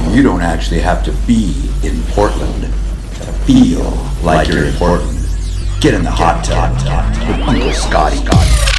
You don't actually have to be in Portland to feel like you're important. Get in the hot tub with Uncle Scotty.